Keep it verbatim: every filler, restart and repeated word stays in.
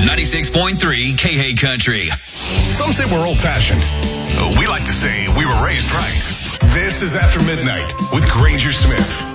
ninety-six point three K H Country. Some say we're old-fashioned. We like to say we were raised right. This is After Midnight with Granger Smith.